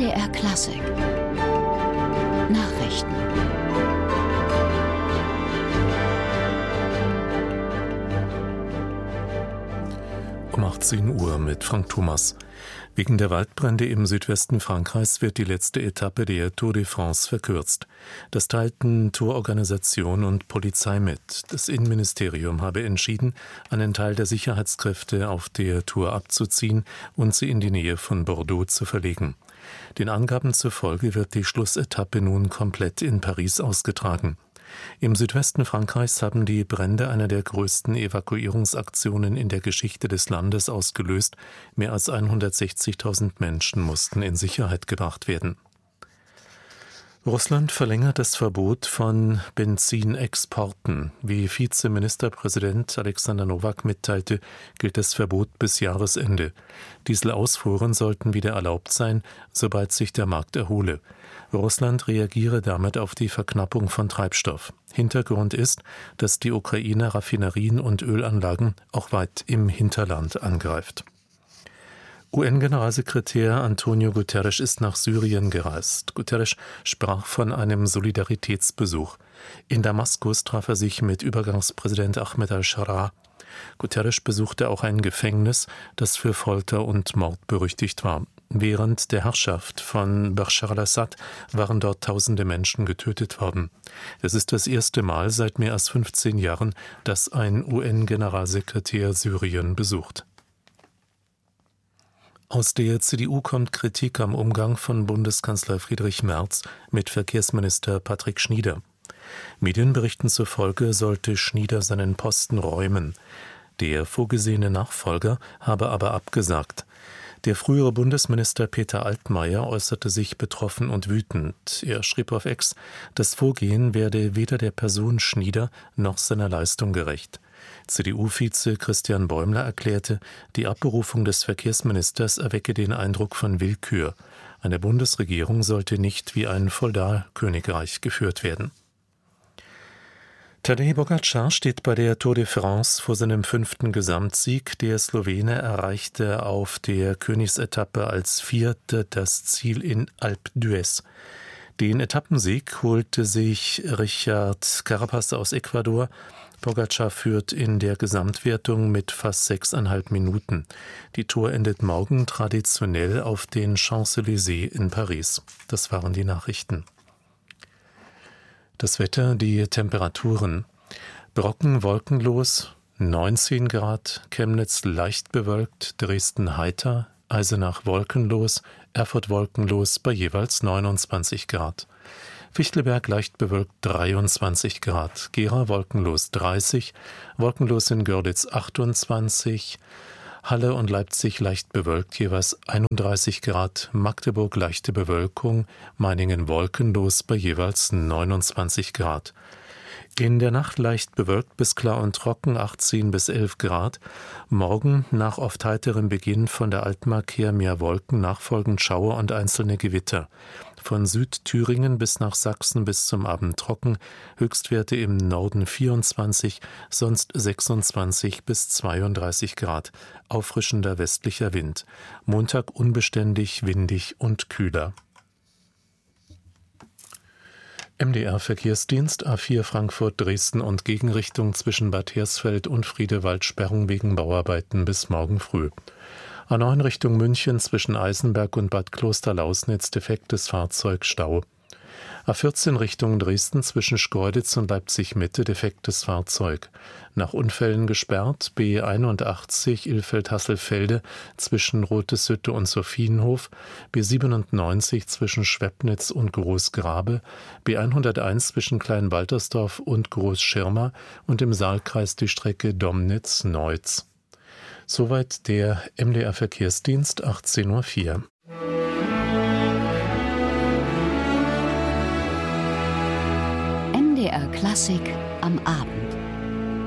MDR Klassik Nachrichten. Um 18 Uhr mit Frank Thomas. Wegen der Waldbrände im Südwesten Frankreichs wird die letzte Etappe der Tour de France verkürzt. Das teilten Tourorganisation und Polizei mit. Das Innenministerium habe entschieden, einen Teil der Sicherheitskräfte auf der Tour abzuziehen und sie in die Nähe von Bordeaux zu verlegen. Den Angaben zufolge wird die Schlussetappe nun komplett in Paris ausgetragen. Im Südwesten Frankreichs haben die Brände eine der größten Evakuierungsaktionen in der Geschichte des Landes ausgelöst. Mehr als 160.000 Menschen mussten in Sicherheit gebracht werden. Russland verlängert das Verbot von Benzinexporten. Wie Vizeministerpräsident Alexander Nowak mitteilte, gilt das Verbot bis Jahresende. Dieselausfuhren sollten wieder erlaubt sein, sobald sich der Markt erhole. Russland reagiere damit auf die Verknappung von Treibstoff. Hintergrund ist, dass die Ukraine Raffinerien und Ölanlagen auch weit im Hinterland angreift. UN-Generalsekretär Antonio Guterres ist nach Syrien gereist. Guterres sprach von einem Solidaritätsbesuch. In Damaskus traf er sich mit Übergangspräsident Ahmed al-Sharaa. Guterres besuchte auch ein Gefängnis, das für Folter und Mord berüchtigt war. Während der Herrschaft von Bashar al-Assad waren dort tausende Menschen getötet worden. Es ist das erste Mal seit mehr als 15 Jahren, dass ein UN-Generalsekretär Syrien besucht. Aus der CDU kommt Kritik am Umgang von Bundeskanzler Friedrich Merz mit Verkehrsminister Patrick Schnieder. Medienberichten zufolge sollte Schnieder seinen Posten räumen. Der vorgesehene Nachfolger habe aber abgesagt. Der frühere Bundesminister Peter Altmaier äußerte sich betroffen und wütend. Er schrieb auf X, das Vorgehen werde weder der Person Schnieder noch seiner Leistung gerecht. CDU-Vize Christian Bäumler erklärte, die Abberufung des Verkehrsministers erwecke den Eindruck von Willkür. Eine Bundesregierung sollte nicht wie ein Feudalkönigreich geführt werden. Tadej Pogačar steht bei der Tour de France vor seinem 5. Gesamtsieg. Der Slowene erreichte auf der Königsetappe als Vierter das Ziel in Alpe d'Huez. Den Etappensieg holte sich Richard Carapaz aus Ecuador. Pogačar führt in der Gesamtwertung mit fast 6,5 Minuten. Die Tour endet morgen traditionell auf den Champs-Élysées in Paris. Das waren die Nachrichten. Das Wetter, die Temperaturen. Brocken wolkenlos, 19 Grad, Chemnitz leicht bewölkt, Dresden heiter, Eisenach wolkenlos, Erfurt wolkenlos bei jeweils 29 Grad. Fichtelberg leicht bewölkt 23 Grad, Gera wolkenlos 30, wolkenlos in Görlitz 28, Halle und Leipzig leicht bewölkt, jeweils 31 Grad, Magdeburg leichte Bewölkung, Meiningen wolkenlos bei jeweils 29 Grad. In der Nacht leicht bewölkt bis klar und trocken 18 bis 11 Grad. Morgen nach oft heiterem Beginn von der Altmark her mehr Wolken, nachfolgend Schauer und einzelne Gewitter. Von Südthüringen bis nach Sachsen bis zum Abend trocken, Höchstwerte im Norden 24, sonst 26 bis 32 Grad. Auffrischender westlicher Wind. Montag unbeständig, windig und kühler. MDR-Verkehrsdienst A4 Frankfurt-Dresden und Gegenrichtung zwischen Bad Hersfeld und Friedewald Sperrung wegen Bauarbeiten bis morgen früh. A9 Richtung München zwischen Eisenberg und Bad Klosterlausnitz defektes Fahrzeug Stau. A14 Richtung Dresden zwischen Schkeuditz und Leipzig-Mitte defektes Fahrzeug. Nach Unfällen gesperrt B81 Ilfeld-Hasselfelde zwischen Roteshütte und Sophienhof, B97 zwischen Schwebnitz und Großgrabe, B101 zwischen Kleinwaltersdorf und Großschirma und im Saalkreis die Strecke Domnitz-Neutz. Soweit der MDR-Verkehrsdienst 18.04 Uhr. MDR Klassik am Abend.